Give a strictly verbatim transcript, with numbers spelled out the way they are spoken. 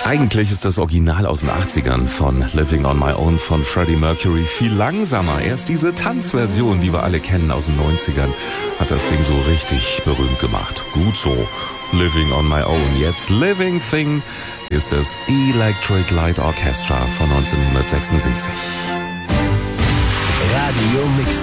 Eigentlich ist das Original aus den achtzigern von Living on My Own von Freddie Mercury viel langsamer. Erst diese Tanzversion, die wir alle kennen aus den neunzigern, hat das Ding so richtig berühmt gemacht. Gut so. Living on My Own. Jetzt Living Thing ist das Electric Light Orchestra von neunzehnhundertsechsundsiebzig. Radio Mixtape.